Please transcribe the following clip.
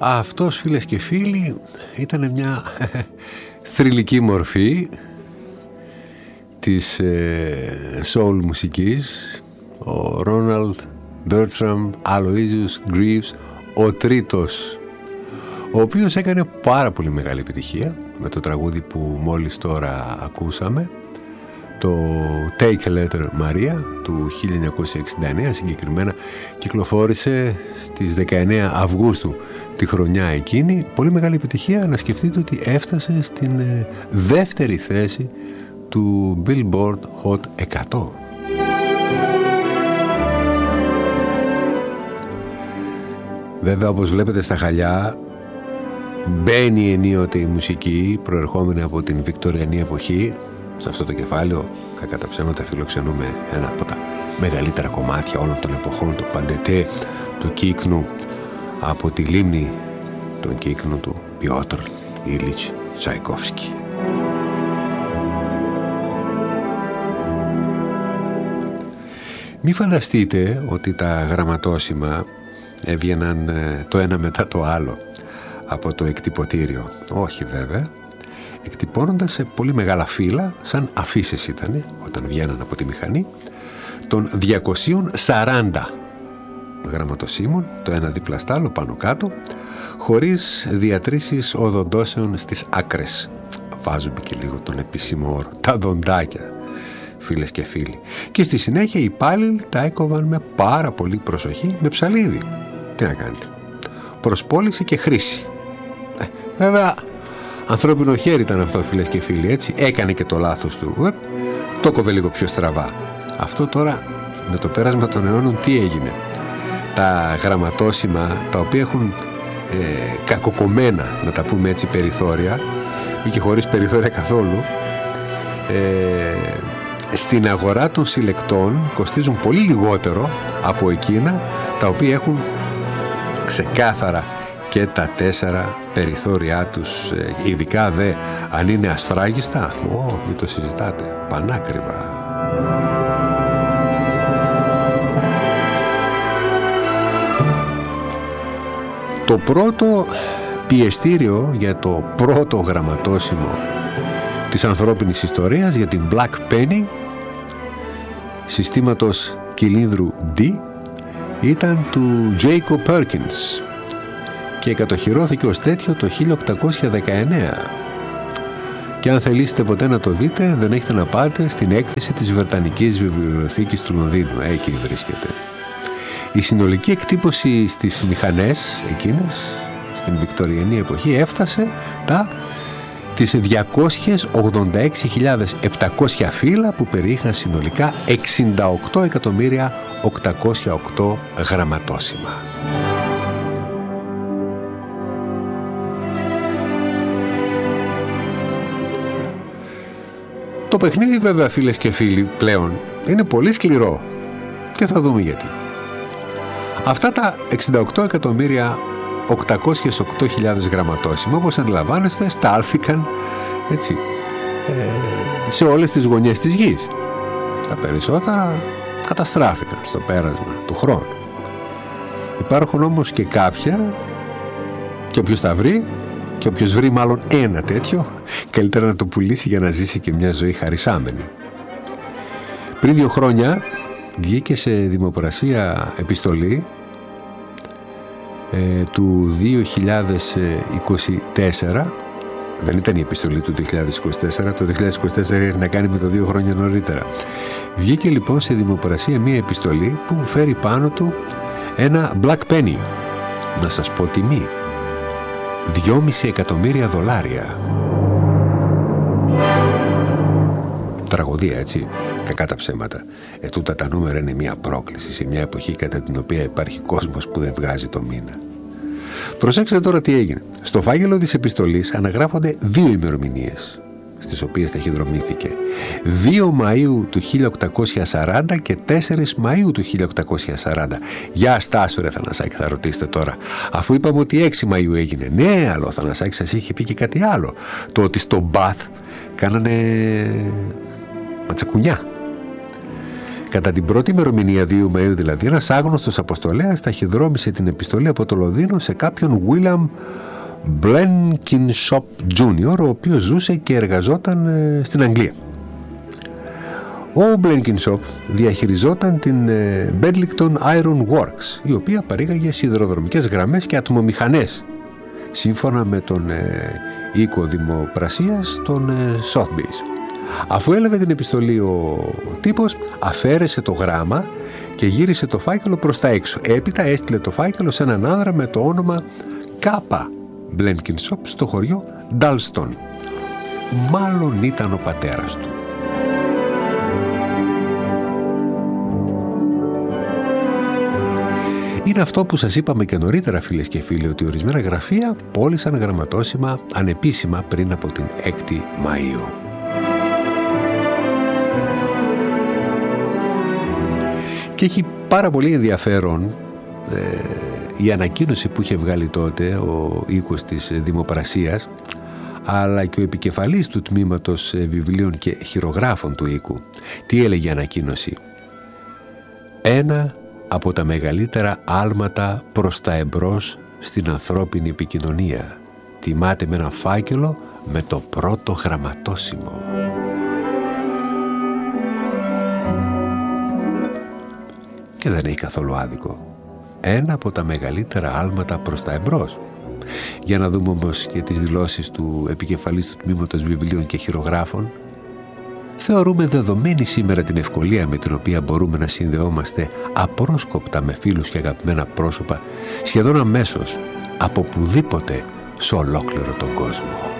Αυτός, φίλες και φίλοι, ήταν μια θρυλική μορφή της soul μουσικής, ο Ρόναλντ Μπέρτραμ Αλοίζιους Γκρίβς, ο τρίτος, ο οποίος έκανε πάρα πολύ μεγάλη επιτυχία με το τραγούδι που μόλις τώρα ακούσαμε, το Take a Letter Maria του 1969. Συγκεκριμένα κυκλοφόρησε στις 19 Αυγούστου τη χρονιά εκείνη. Πολύ μεγάλη επιτυχία, να σκεφτείτε ότι έφτασε στην δεύτερη θέση του Billboard Hot 100. Βέβαια, όπως βλέπετε στα χαλιά, μπαίνει ενίοτε η μουσική προερχόμενη από την βικτωριανή εποχή. Σε αυτό το κεφάλαιο, κακά τα ψέματα, φιλοξενούμε ένα από τα μεγαλύτερα κομμάτια όλων των εποχών, το παντετέ του κύκνου από τη λίμνη, τον κύκνου του Πιότρ Ήλιτς Τσαϊκόφσκι. Μη φανταστείτε ότι τα γραμματόσημα έβγαιναν το ένα μετά το άλλο από το εκτυπωτήριο. Όχι βέβαια. Εκτυπώνοντας σε πολύ μεγάλα φύλλα, σαν αφίσες ήταν όταν βγαίναν από τη μηχανή, των 240 γραμματοσύμων, το ένα δίπλα στ' άλλο πάνω κάτω, χωρίς διατρήσεις οδοντώσεων στις άκρες. Βάζουμε και λίγο τον επίσημο όρο, τα δοντάκια, φίλες και φίλοι. Και στη συνέχεια οι υπάλληλοι τα έκοβαν με πάρα πολύ προσοχή, με ψαλίδι. Τι να κάνετε, προσπόληση και χρήση. Βέβαια, ανθρώπινο χέρι ήταν αυτό, φίλες και φίλοι, έτσι. Έκανε και το λάθος του. Το κόβε λίγο πιο στραβά. Αυτό τώρα, με το πέρασμα των αιώνων, τι έγινε? Τα γραμματόσημα, τα οποία έχουν κακοκομμένα, να τα πούμε έτσι, περιθώρια ή και χωρίς περιθώρια καθόλου, στην αγορά των συλλεκτών κοστίζουν πολύ λιγότερο από εκείνα τα οποία έχουν ξεκάθαρα και τα 4 περιθώριά τους, ειδικά δε αν είναι ασφράγιστα, μην το συζητάτε, πανάκριβα. Το πρώτο πιεστήριο για το πρώτο γραμματόσημο της ανθρώπινης ιστορίας, για την Black Penny συστήματος κυλίνδρου D, ήταν του Jacob Perkins και κατοχυρώθηκε ως τέτοιο το 1819. Και αν θελήσετε ποτέ να το δείτε, δεν έχετε να πάτε στην έκθεση της Βρετανικής Βιβλιοθήκης του Λονδίνου. Εκεί βρίσκεται. Η συνολική εκτύπωση στις μηχανές εκείνες, στην βικτωριανή εποχή, έφτασε τις 286.700 φύλλα που περιείχαν συνολικά 68.808 γραμματόσημα. Το παιχνίδι βέβαια, φίλες και φίλοι, πλέον είναι πολύ σκληρό και θα δούμε γιατί. Αυτά τα 68.808.000 γραμματόσημα, όπως αντιλαμβάνεστε, στάλθηκαν έτσι, σε όλες τις γωνιές της γης. Τα περισσότερα καταστράφηκαν στο πέρασμα του χρόνου. Υπάρχουν όμως και κάποια, και όποιος τα βρει, και όποιος βρει μάλλον ένα τέτοιο, καλύτερα να το πουλήσει για να ζήσει και μια ζωή χαρισάμενη. Πριν 2 χρόνια βγήκε σε δημοπρασία επιστολή του 2024. Δεν ήταν η επιστολή του 2024, το 2024 έχει να κάνει με το 2 χρόνια νωρίτερα. Βγήκε λοιπόν σε δημοπρασία μια επιστολή που φέρει πάνω του ένα Black Penny. Να σας πω τιμή: $2,5 εκατομμύρια. Τραγωδία, έτσι, κακά τα ψέματα. Τούτα τα νούμερα είναι μια πρόκληση σε μια εποχή κατά την οποία υπάρχει κόσμος που δεν βγάζει το μήνα. Προσέξτε τώρα τι έγινε. Στο φάκελο της επιστολής αναγράφονται 2 ημερομηνίες στις οποίες ταχυδρομήθηκε. 2 Μαΐου του 1840 και 4 Μαΐου του 1840. Για στάσου ρε Θανασάκη, θα ρωτήσετε τώρα. Αφού είπαμε ότι 6 Μαΐου έγινε. Ναι, αλλά ο Θανασάκης σας είχε πει και κάτι άλλο. Το ότι στο Μπαθ κάνανε ματσακουνιά. Κατά την πρώτη ημερομηνία 2 Μαΐου δηλαδή, ένας άγνωστος αποστολέας ταχυδρόμησε την επιστολή από το Λονδίνο σε κάποιον William Blenkinsop Jr., ο οποίος ζούσε και εργαζόταν στην Αγγλία. Ο Blenkinsop διαχειριζόταν την Bedlington Iron Works, η οποία παρήγαγε σιδηροδρομικές γραμμές και ατμομηχανές, σύμφωνα με τον οίκο δημοπρασίας των Sotheby's. Αφού έλαβε την επιστολή ο τύπος, αφαίρεσε το γράμμα και γύρισε το φάκελο προς τα έξω. Έπειτα έστειλε το φάκελο σε έναν άνδρα με το όνομα Κάπα Blenkinsop στο χωριό Dalston. Μάλλον ήταν ο πατέρας του. Είναι αυτό που σας είπαμε και νωρίτερα, φίλες και φίλοι, ότι ορισμένα γραφεία πώλησαν γραμματόσημα ανεπίσημα πριν από την 6η Μαΐου. Και έχει πάρα πολύ ενδιαφέρον η ανακοίνωση που είχε βγάλει τότε ο οίκος της δημοπρασίας, αλλά και ο επικεφαλής του τμήματος βιβλίων και χειρογράφων του οίκου. Τι έλεγε η ανακοίνωση? Ένα από τα μεγαλύτερα άλματα προς τα εμπρός στην ανθρώπινη επικοινωνία. Τιμάται με ένα φάκελο με το πρώτο γραμματόσημο. Και δεν έχει καθόλου άδικο. Ένα από τα μεγαλύτερα άλματα προς τα εμπρός. Για να δούμε όμως και τις δηλώσεις του επικεφαλής του τμήματος βιβλίων και χειρογράφων. Θεωρούμε δεδομένη σήμερα την ευκολία με την οποία μπορούμε να συνδεόμαστε απρόσκοπτα με φίλους και αγαπημένα πρόσωπα σχεδόν αμέσως από πουδήποτε σε ολόκληρο τον κόσμο.